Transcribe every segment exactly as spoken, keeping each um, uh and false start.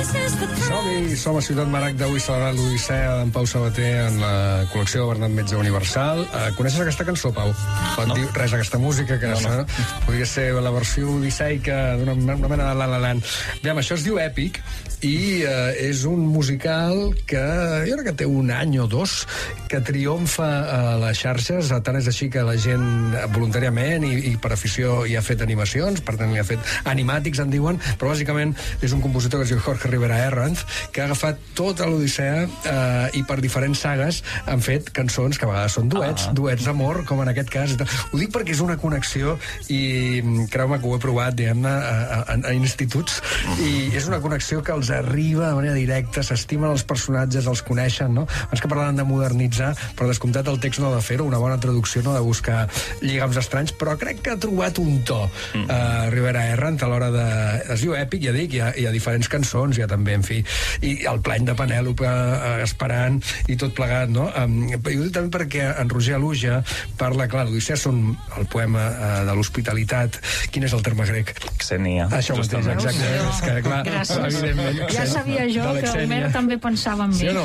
Som-hi, som a Ciutat Marac d'avui celebrant l'Odissea d'en Pau Sabater en la col·lecció de Bernat Metge Universal. Uh, coneixes aquesta cançó, Pau? No. Diu res, aquesta música, que no, no. podria ser la versió odisseica d'una una mena de La La Land. Aviam, això es diu Èpic i uh, és un musical que jo crec que té un any o dos que triomfa a les xarxes, tant és així que la gent voluntàriament i, i per afició hi ha fet animacions, per tant hi ha fet animàtics, en diuen, però bàsicament és un compositor que es diu Jorge Rivera Herranz, que ha agafat tota l'Odissea eh, i per diferents sagues han fet cançons que a vegades són duets, ah. duets d'amor, com en aquest cas. Ho dic perquè és una connexió i creu-me que ho he provat, diguem-ne, a, a, a instituts, i és una connexió que els arriba de manera directa, s'estimen els personatges, els coneixen, no? Abans que parlaven de modernitzar, però descomptat el text no ha de fer-ho, una bona traducció no ha de buscar lligams estranys, però crec que ha trobat un to mm. uh, Rivera Herranz a l'hora de... Es diu Èpic, ja dic, hi ha, hi ha diferents cançons, hi ha també, en fi, i el plany de Penèlope uh, esperant i tot plegat, no? Um, i ho dic també perquè en Roger Aluja parla, clar, l'Odissea són el poema uh, de l'hospitalitat. Quin és el terme grec? Xenia. Això mateix, exacte. És que, clar, evidentment... Ja sabia jo que Homer també pensava en mi. Sí o no?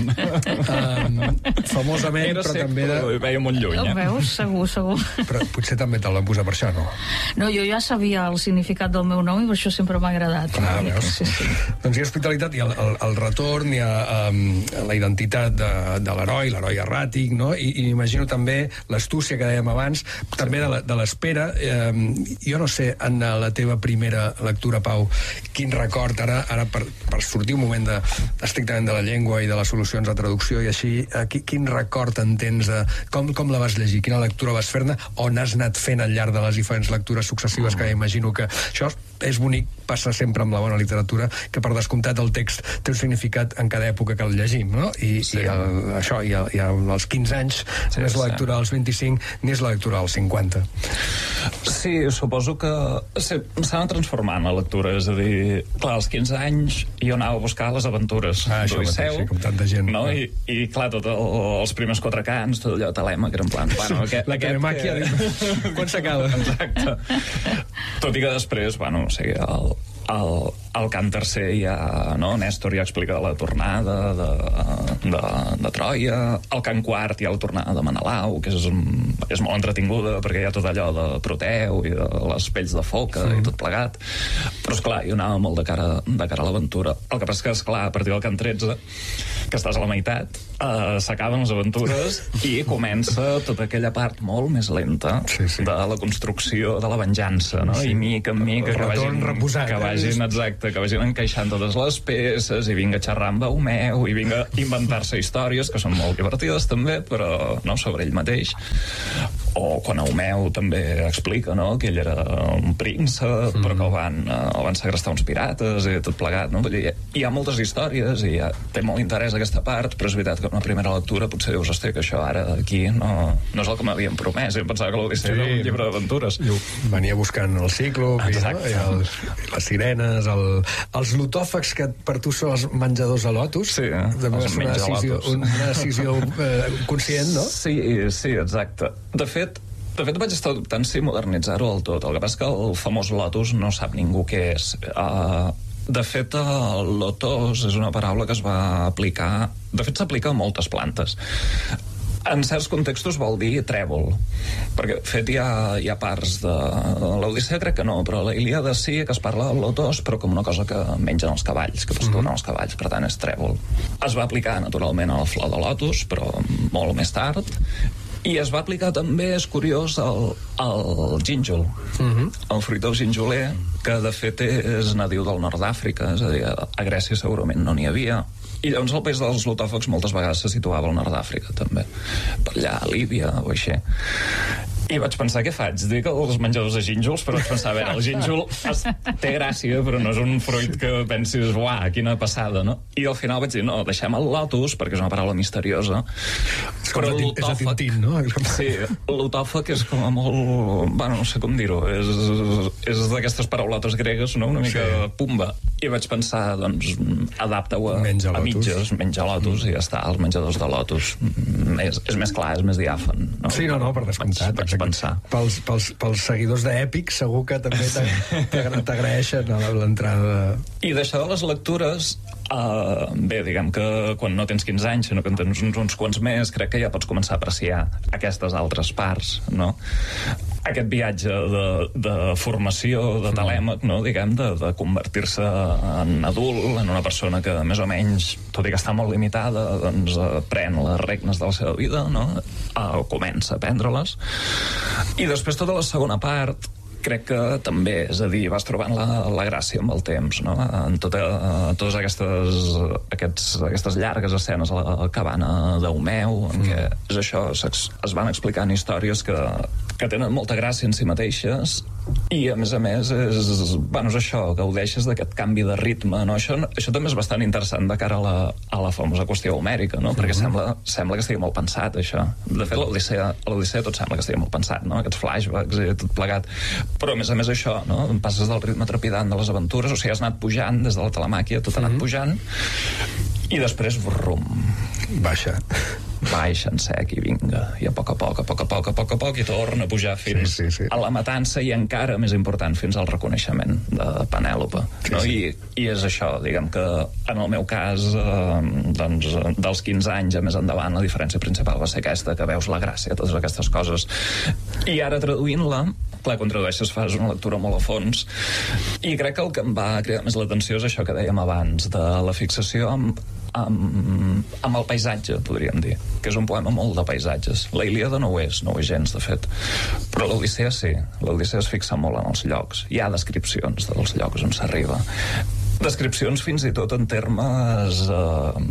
um, famosament, Era però sec, també... De... Ho veia molt lluny, eh? eh? Ho veus? Segur, segur. Però potser també te'l van posar per això, no? No, jo ja sabia el significat del meu nom i per això sempre m'ha agradat. Ah, veus? Sí, sí. Doncs hi ha hospitalitat, hi ha el, el, el retorn, hi ha um, la identitat de, de l'heroi, l'heroi erràtic, no? I, i imagino també l'astúcia que dèiem abans, també de l'espera. Um, jo no sé, en la teva primera lectura, Pau, quin record, ara, ara per, per sortir un moment de, estrictament de la llengua i de les solucions de traducció i així, eh, quin record en tens de com, com la vas llegir, quina lectura vas fer-ne, on has anat fent al llarg de les diferents lectures successives, que imagino que això és bonic, passa sempre amb la bona literatura, que per descomptat el text té un significat en cada època que el llegim, no? I, sí. i el, això, i, el, i als quinze anys sí, no és la lectura als vint-i-cinc ni és la lectura als cinquanta. Sí, suposo que s'ha anat transformant la lectura, és a dir, clar, als quinze anys jo anava a buscar les aventures ah, del Liceu, sí, com tanta gent, no? I, i clar, tot el, els primers quatre cants, tot allò telema, que era en plan, bueno, aquest, la telemàquia que... quan s'acaba. Exacte. Tot i que després, bueno, o sigui, el, el, el cant tercer ja, no? Nèstor ja explica la tornada de, de, de Troia, el cant quart ja la tornada de Menelau, que és, és molt entretinguda perquè hi ha tot allò de Proteu i de les pells de foca mm. i tot plegat, però esclar, jo anava molt de cara, de cara a l'aventura. El que passa que, esclar, a partir del cant tretze, que estàs a la meitat, uh, s'acaben les aventures i comença tota aquella part molt més lenta sí, sí. de la construcció de la venjança, no? Sí. I mica en mica que vagin, reposat, que vagin exacte, que vagin encaixant totes les peces i vinga a xerrar amb Eumeu i vinga a inventar-se històries que són molt divertides també, però no sobre ell mateix. O quan Eumeu també explica, no?, que ell era un príncep mm. però que el van, el van segrestar uns pirates i tot plegat, no? Hi ha, hi ha moltes històries i ha, té molt interès aquesta part, però és veritat que una primera lectura potser dius, hosti, que això ara aquí no, no és el que m'havien promès, em pensava que l'Odissea sí, era un llibre d'aventures. Venia buscant el cíclop i, no? I el, les sirenes, el, els lutòfags que per tu són els menjadors de Lotus, sí, eh? també és una decisió, una decisió eh, conscient, no? Sí, sí, exacte. De fet, de fet vaig estar dubtant si modernitzar-ho del tot. El que passa és que el famós Lotus no sap ningú què és. Uh, de fet, el lotos és una paraula que es va aplicar... De fet, s'aplica a moltes plantes. En certs contextos vol dir trèvol, perquè de fet hi ha, hi ha parts de l'Odissea, crec que no, però la Ilíada sí, que es parla del lotos, però com una cosa que mengen els cavalls, que pasturen mm-hmm. els cavalls, per tant és trèvol. Es va aplicar naturalment a la flor de lotus, però molt més tard, i es va aplicar també, és curiós, al, al gínjol, mm-hmm. el fruitós ginjoler, que de fet és nadiu del nord d'Àfrica, és a dir, a Grècia segurament no n'hi havia. I llavors el país dels lutòfags moltes vegades se situava al nord d'Àfrica, també. Per allà, a Líbia o així. I vaig pensar, què faig? Dic els menjadors de gínjols, però vaig pensar, a veure, el gínjol es, té gràcia, però no és un fruit que pensis, uah, quina passada, no? I al final vaig dir, no, deixem el lotus, perquè és una paraula misteriosa. És però el lutòfag... És a Tintín, no? Sí, el lutòfag és com a molt... Bueno, no sé com dir-ho. És, és d'aquestes paraulotes gregues, no? Una mica sí. Pumba. I vaig pensar, doncs, adapta-ho a, a mitges, menja lotus, mm. i ja està, els menjadors de lotus. és, és més clar, és més diàfan. No? Sí, no, no, per descomptat. Vaig, vaig pensar. Pels, pels, pels seguidors d'Èpic segur que també t'agraeixen l'entrada. I d'això de les lectures, uh, bé, diguem que quan no tens quinze anys, sinó que en tens uns, uns quants més, crec que ja pots començar a apreciar aquestes altres parts, no? Aquest viatge de, de formació, de telèmac, no? Diguem, de, de convertir-se en adult, en una persona que més o menys, tot i que està molt limitada, doncs pren les regnes de la seva vida, no? Uh, comença a prendre-les. I després tota la segona part, crec que també, és a dir, vas trobant la, la gràcia amb el temps, no? En tota, totes aquestes, aquests, aquestes llargues escenes a la cabana d'Omeu, en què és això, es, es van explicant històries que, que tenen molta gràcia en si mateixes, i a més a més és, bueno, és això, gaudeixes d'aquest canvi de ritme, no? Això, això també és bastant interessant de cara a la, a la famosa qüestió homèrica, no? Perquè sembla, sembla que estigui molt pensat, això. De fet, l'Odissea, a l'Odissea tot sembla que estigui molt pensat, no? Aquests flashbacks i tot plegat. Però a més a més això, no? Passes del ritme trepidant de les aventures, o sigui, has anat pujant des de la telemàquia, tot ha anat pujant, i després, brum, baixa. Baixa en sec i vinga, i a poc a poc, a poc a poc, a poc a poc, i torna a pujar fins sí, sí, sí. a la matança, i encara més important, fins al reconeixement de Penèlope, sí, no? sí. I, I és això, diguem que en el meu cas, eh, doncs, dels quinze anys a més endavant, la diferència principal va ser aquesta, que veus la gràcia, totes aquestes coses. I ara traduint-la, clar, quan tradueixes fas una lectura molt a fons, i crec que el que em va cridar més l'atenció és això que dèiem abans, de la fixació amb, amb, amb el paisatge, podríem dir, que és un poema molt de paisatges. La Ilíada no ho és, no ho és gens, de fet, però l'Odissea sí, l'Odissea es fixa molt en els llocs, hi ha descripcions dels llocs on s'arriba, descripcions fins i tot en termes eh,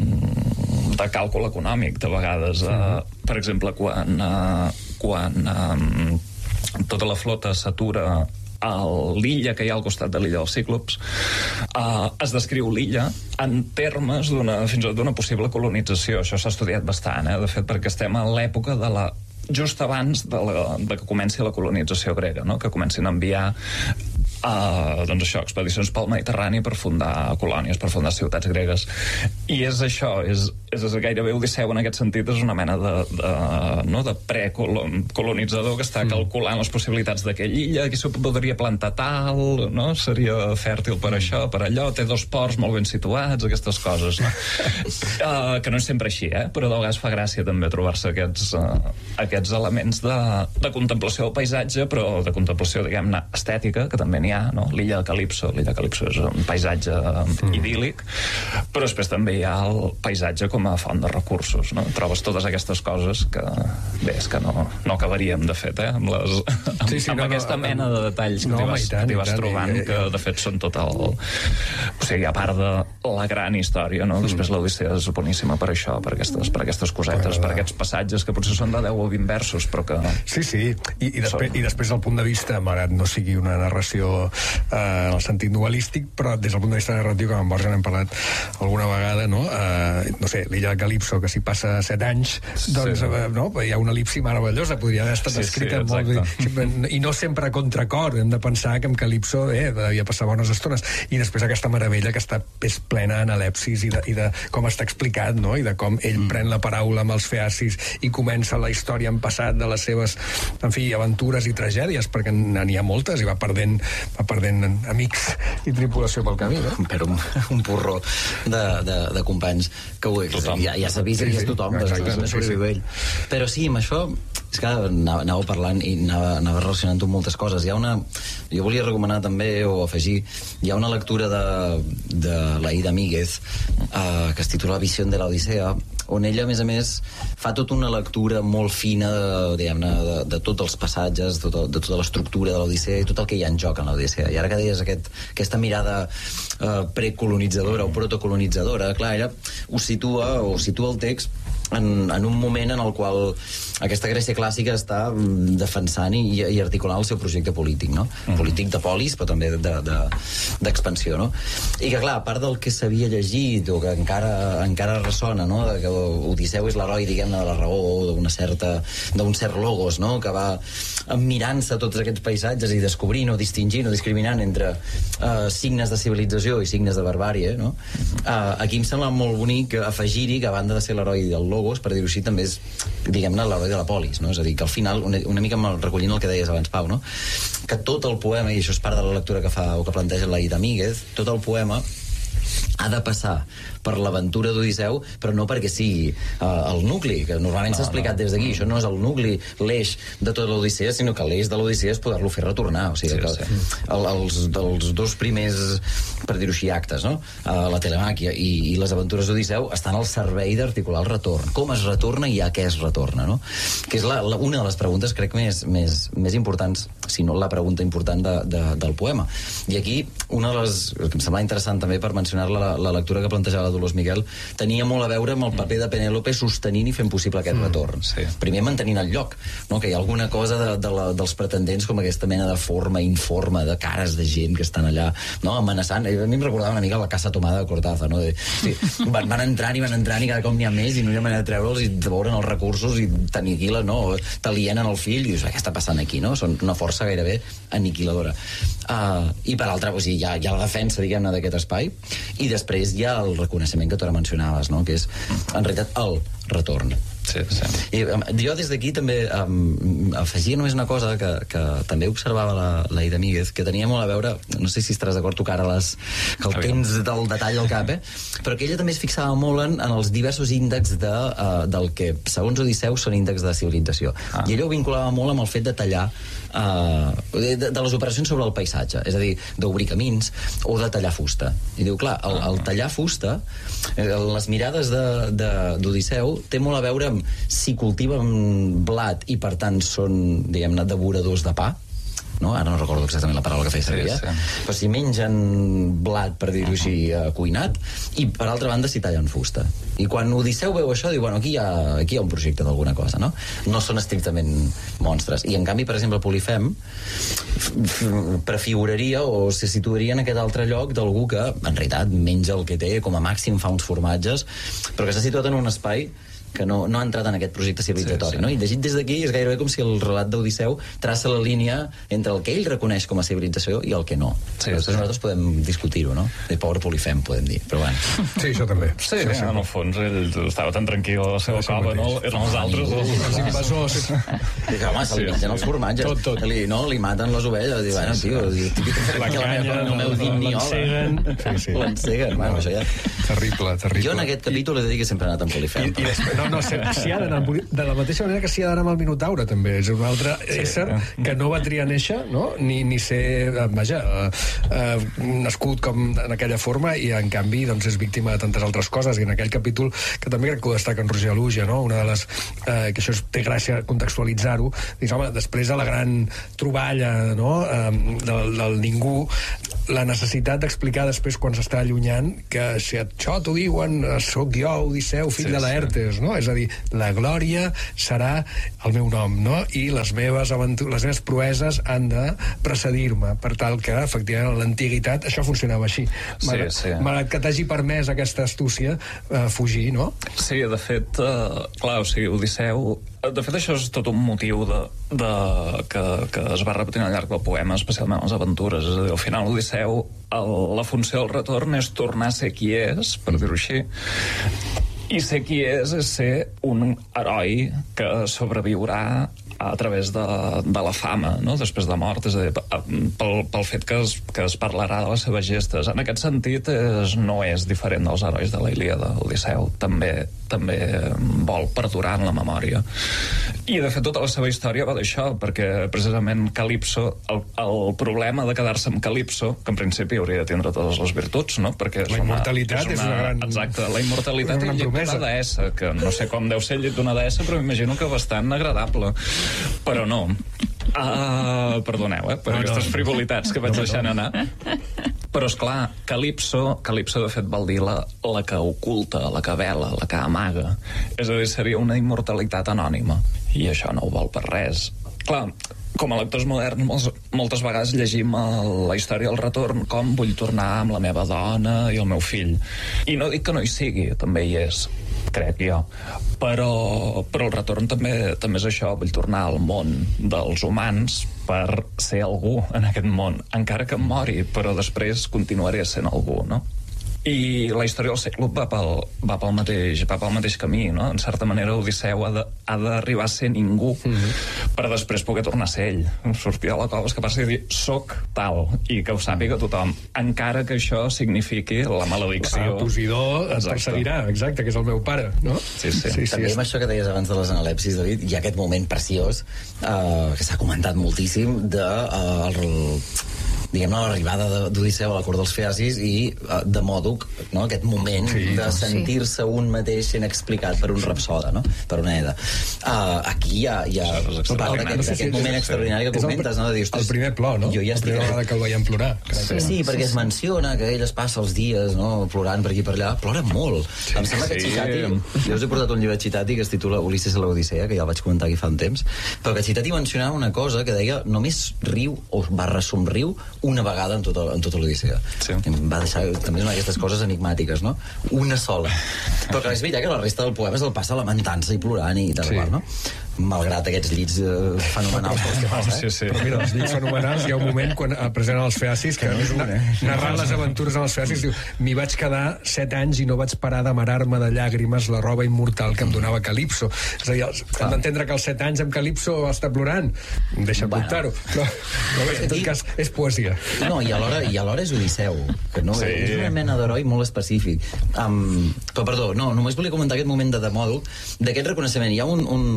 de càlcul econòmic, de vegades, eh, per exemple, quan eh, quan eh, tota la flota s'atura a l'illa que hi ha al costat de l'illa dels Cíclops, uh, es descriu l'illa en termes d'una, fins i tot d'una possible colonització. Això s'ha estudiat bastant, eh? De fet, perquè estem a l'època de la just abans de, la, de que comenci la colonització grega, no? Que comencin a enviar Uh, doncs això, expedicions pel Mediterrani per fundar colònies, per fundar ciutats gregues. I és això, és, és gairebé Odisseu en aquest sentit, és una mena de, de, no, de precolonitzador que està calculant les possibilitats d'aquella illa, aquí s'ho podria plantar tal, no? Seria fèrtil per això, per allò, té dos ports molt ben situats, aquestes coses, no? uh, que no és sempre així, eh? Però de vegades fa gràcia també trobar-se aquests, uh, aquests elements de, de contemplació del paisatge, però de contemplació, diguem-ne, estètica, que també n'hi ha, no? L'illa de Calipso, l'illa de Calipso és un paisatge mm. idíl·lic, però després també hi ha el paisatge com a font de recursos, no? Trobes totes aquestes coses que, bé, és que no, no acabaríem, de fet, eh? Amb, les, amb, sí, sí, amb no, aquesta no, mena de detalls que no, t'hi vas, tant, vas tant, trobant, i, i, que de fet són tot el... O sigui, a part de la gran història, no? Mm. Després l'Odissea és boníssima per això, per aquestes, per aquestes cosetes, per aquests passatges que potser són de deu o vint versos, però que... Sí, sí, i, i, després, i després el punt de vista, malgrat no sigui una narració eh, en el sentit novel·lístic, però des del punt de vista narratiu, que amb Borja n'hem parlat alguna vegada, no? Eh, no sé, l'illa de Calipso, que s'hi passa set anys, doncs sí. eh, no? Hi ha una elipsi meravellosa, podria haver estat sí, escrita sí, molt bé, i no sempre a contracor, hem de pensar que amb Calipso eh, devia passar bones estones, i després aquesta meravella que està és plena en elepsis i de, i de com està explicat, no? I de com ell mm. pren la paraula amb els feacis i comença la història en passat de les seves, en fi, aventures i tragèdies, perquè n'hi ha moltes, i va perdent va perdent amics i tripulació pel camí, no? Però un, un porró de, de, de companys que ho, ja, ja s'ha vist, sí, sí, és tothom, exacte, doncs, sí, sí. Però sí, amb això és que anàveu parlant i anava, anava relacionant amb moltes coses. Hi ha una, jo volia recomanar també o afegir, hi ha una lectura de, de l'Aida Míguez uh, que es titula Visió de l'Odissea, on ella, a més a més, fa tota una lectura molt fina de, de, de tots els passatges, de, tot, de tota l'estructura de l'Odissea i tot el que hi ha en joc en l'Odissea. I ara que deies aquest, aquesta mirada uh, precolonitzadora o protocolonitzadora, clar, ella ho situa, o situa el text en, en un moment en el qual aquesta Grècia clàssica està defensant i, i articulant el seu projecte polític, no? Mm. Polític de polis, però també d'expansió, de, de, no? I que, clar, a part del que s'havia llegit o que encara, encara ressona, no? De que Odisseu és l'heroi, diguem-ne, de la raó, d'una certa, d'un cert logos, no? Que va mirant-se tots aquests paisatges i descobrint o distingint o discriminant entre uh, signes de civilització i signes de barbàrie, no? Uh, aquí em sembla molt bonic afegir-hi que, a banda de ser l'heroi del logos, Logos, per dir-ho així, també és, diguem-ne, l'heroi de la polis, no? És a dir, que al final, una, una mica recollint el que deies abans, Pau, no? Que tot el poema, i això és part de la lectura que fa o que planteja l'Aida Míguez, tot el poema ha de passar per l'aventura d'Odisseu, però no perquè sigui uh, el nucli, que normalment no, s'ha explicat no. des d'aquí. Això no és el nucli, l'eix de tota l'Odissea, sinó que l'eix de l'Odissea és poder-lo fer retornar. O sigui, sí, que sí. El, els, dels dos primers, per dir-ho així, actes, no? Uh, la Telemàquia i, i les aventures d'Odisseu estan al servei d'articular el retorn. Com es retorna i a què es retorna, no? Que és la, la, una de les preguntes, crec, més, més, més importants, si no la pregunta important de, de, del poema. I aquí, una de les... que em sembla interessant també per mencionar-la, la, la lectura que plantejava la Dolors Miguel, tenia molt a veure amb el paper de Penèlope sostenint i fent possible aquest retorn. Mm, sí. Primer mantenint el lloc, no? Que hi ha alguna cosa de, de la, dels pretendents com aquesta mena de forma informe, de cares de gent que estan allà, no? Amenaçant. A mi em recordava una mica la Casa Tomada de Cortázar, no? De, sí, van, van entrant i van entrant i cada cop n'hi ha més i no hi ha manera de treure'ls i de veure'n els recursos i t'aniquilen, no? T'alienen el fill i dius, què està passant aquí, no? Són una força gairebé aniquiladora. Uh, I per altra, o sigui, hi ha, hi ha la defensa, diguem-ne, d'aquest espai, i després hi ha el reconeixement que tu ara mencionaves, no? Que és, en realitat, el retorn. Sí, sí. I um, jo des d'aquí també um, afegia només una cosa que, que també observava la, la Aida Míguez, que tenia molt a veure, no sé si estaràs d'acord, tu que ara les, que el tens del detall al cap, eh? Però que ella també es fixava molt en, en els diversos índexs de, uh, del que, segons Odisseu, són índexs de civilització. Ah. I ella ho vinculava molt amb el fet de tallar Uh, de, de les operacions sobre el paisatge, és a dir, d'obrir camins o de tallar fusta. I diu, clar, el, el tallar fusta, les mirades d'Odisseu té molt a veure amb si cultiven blat i per tant són, diguem-ne, devoradors de pa, no? Ara no recordo exactament la paraula que feia servir, sí, sí. Però si mengen blat, per dir-ho així, uh, cuinat, i per altra banda si tallen fusta. I quan Odisseu veu això, diu, bueno, aquí hi ha, aquí hi ha un projecte d'alguna cosa, no? No són estrictament monstres. I en canvi, per exemple, Polifem prefiguraria o se situaria en aquest altre lloc d'algú que, en realitat, menja el que té, com a màxim fa uns formatges, però que s'ha situat en un espai que no, no ha entrat en aquest projecte civilizatori, sí, sí. No? I llegit des d'aquí és gairebé com si el relat d'Odisseu traça la línia entre el que ell reconeix com a civilització i el que no. Sí, sí. Nosaltres podem discutir-ho, no? De pobre Polifem, podem dir, però bueno. Sí, això també. Sí, sí, sí. En el fons ell estava tan tranquil a la seva sí, cova, no? Eren els altres, els, els invasors. Dic, home, se li mengen els formatges. Tot, tot. Li, no, li maten les ovelles. Dic, bueno, tio, la canya, el meu dit l'enceguen. L'enceguen, bueno, això ja... Terrible, terrible. Jo en aquest capítol he de dir que sempre he anat amb Polifem. I, i després, no, no, si ha d'anar de la mateixa manera que s'hi ha d'anar amb el Minotaure, també. És un altre sí, ésser que no va triar néixer, no? Ni, ni ser, vaja, uh, uh, nascut com en aquella forma i, en canvi, doncs, és víctima de tantes altres coses. I en aquell capítol, que també crec que ho destaca en Roger Aluja, no? Una de les... Uh, que això és, té gràcia contextualitzar-ho. Dius, home, després de la gran troballa, no? Uh, del, del ningú, la necessitat d'explicar després, quan s'està allunyant, que si això t'ho diuen, soc jo, Odisseu, fill sí, de Laertes, no? És a dir, la glòria serà el meu nom, no? I les meves aventures, les meves proeses han de precedir-me, per tal que, efectivament, en l'antiguitat això funcionava així. Malgrat, sí, sí. malgrat que t'hagi permès aquesta astúcia eh, fugir, no? Sí, de fet, eh, clar, o sigui, Odisseu... De fet, això és tot un motiu de, de, que, que es va repetint al llarg del poema, especialment les aventures. És a dir, al final, Odisseu, el, la funció del retorn és tornar a ser qui és, per dir-ho així, i ser qui és és ser un heroi que sobreviurà a través de, de la fama, no? Després de mort, és a dir, pel, pel fet que es, que es parlarà de les seves gestes. En aquest sentit, és, no és diferent dels herois de la Ilíada. Odisseu també, també vol perdurar en la memòria. I, de fet, tota la seva història va d'això, perquè, precisament, Calipso, el, el problema de quedar-se amb Calipso, que en principi hauria de tindre totes les virtuts, no? Perquè és la immortalitat una, és, una, és una gran... Exacte, la immortalitat és un llit d'una deessa, que no sé com deu ser el llit d'una deessa, però m'imagino que bastant agradable. Però no. Uh, perdoneu, eh, per no, aquestes no. frivolitats que vaig no, deixant anar. Però, esclar, Calipso, Calipso, de fet, vol dir la, la que oculta, la que vela, la que amaga. És a dir, seria una immortalitat anònima. I això no ho vol per res. Clar, com a lectors moderns, molts, moltes vegades llegim la història del retorn com vull tornar amb la meva dona i el meu fill. I no dic que no hi sigui, també hi és, crec jo. Però, però el retorn també, també és això, vull tornar al món dels humans per ser algú en aquest món, encara que em mori, però després continuaré sent algú, no? I la història del Cíclop va pel, va pel, mateix, va pel mateix camí, no? En certa manera, Odisseu ha d'arribar a ser ningú mm-hmm. per després poder tornar a ser ell. Sortir de la cova, escapar-se i dir, soc tal, i que ho sàpiga tothom, encara que això signifiqui la maledicció. A Posidó et perseguirà, exacte, que és el meu pare, no? Sí, sí. sí, sí També és... amb això que deies abans de les analepsis, David, hi ha aquest moment preciós eh, que s'ha comentat moltíssim de eh, el... diguem-ne, l'arribada d'Odisseu a la cort dels Feacis i uh, de Mòdoc, no? Aquest moment sí, de sentir-se sí. un mateix sent explicat per un rapsoda, no? Per una Eda. Uh, aquí hi ha, hi ha no, part d'aquest no sé si moment extraordinari que comentes, el, no? De dir, el primer plor, no? Jo ja la primera vegada que el veiem plorar. Sí, sí, sí, perquè es menciona que ell es passa els dies, no?, plorant per aquí i per allà. Plora molt. Sí, em sembla que sí. Citati... Jo us he portat un llibre de Citati que es titula Ulisses a l'Odissea, que ja el vaig comentar aquí fa un temps, però que Citati mencionava una cosa que deia només riu o barra somriu una vegada en tot en tota l'Odissea. Sí. Em va deixar també una d'aquestes coses enigmàtiques, no? Una sola. Però que és veritat que la resta del poema se'l passa lamentant-se i plorant i tal, sí. no? Malgrat aquests llits eh, fenomenals pels que passa, eh? Sí, sí. Però mira, els llits fenomenals, hi ha un moment quan presenten els Feacis, que, que és una, narrant les aventures amb els Feacis, diu, m'hi vaig quedar set anys i no vaig parar d'amarar-me de llàgrimes la roba immortal que em donava Calipso. És a dir, hem d'entendre que als set anys amb Calipso està plorant. Deixa bueno. apuntar-ho. Però, però bé, en tot cas, és poesia. No, i alhora, i alhora és Odisseu, que no, sí. és una mena d'heroi molt específic. Um, però, perdó, no, només volia comentar aquest moment de Demòdoc, d'aquest reconeixement. Hi ha un, un,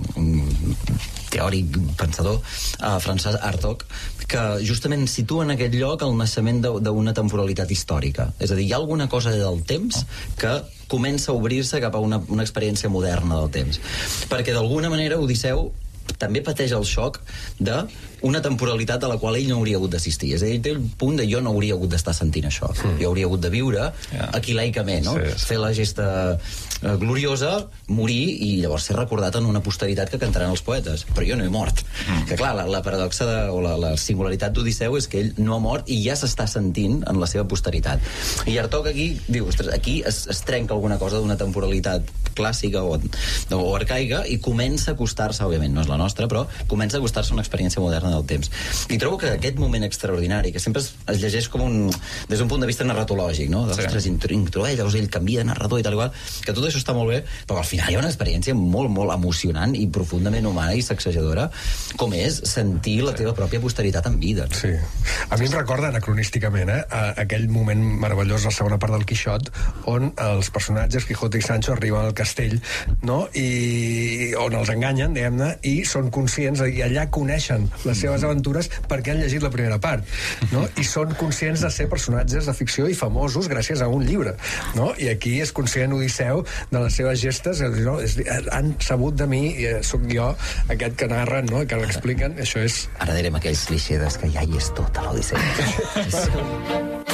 un teòric, pensador, uh, Francesc Hartog, que justament situa en aquest lloc el naixement d'una temporalitat històrica. És a dir, hi ha alguna cosa del temps que comença a obrir-se cap a una, una experiència moderna del temps. Perquè d'alguna manera Odisseu també pateix el xoc d'una temporalitat a la qual ell no hauria hagut d'assistir. És a dir, té el punt de jo no hauria hagut d'estar sentint això. Mm. Jo hauria hagut de viure yeah. aquí laicament, no? Sí, sí. Fer la gesta eh, gloriosa, morir i llavors ser recordat en una posteritat que cantaran els poetes. Però jo no he mort. Mm. Que clar, la, la paradoxa de, o la, la singularitat d'Odisseu és que ell no ha mort i ja s'està sentint en la seva posteritat. I Hartog aquí diu, ostres, aquí es, es trenca alguna cosa d'una temporalitat clàssica o, o arcaica i comença a acostar-se, òbviament no és la nostra, però comença a acostar-se a una experiència moderna del temps. I trobo que aquest moment extraordinari, que sempre es, es llegeix com un, des d'un punt de vista narratològic, no? Sí. Ostres, introdueix, ell canvia de narrador i tal igual, que tot això està molt bé, però al final hi ha una experiència molt, molt emocionant i profundament humana i sacsejadora, com és sentir la teva pròpia posteritat en vida. No? Sí. A mi em recorda anacronísticament, eh, aquell moment meravellós, la segona part del Quixot, on els personatges Quijote i Sancho arriben al castell, no? I on els enganyen, diguem-ne, i són conscients, i allà coneixen les seves aventures perquè han llegit la primera part, no? I són conscients de ser personatges de ficció i famosos gràcies a un llibre, no? I aquí és conscient Odisseu de les seves gestes, no? És, han sabut de mi, i soc jo aquest que narren, no? Que l'expliquen, això és... Ara direm aquells clixés que ja hi és tot a l'Odisseu.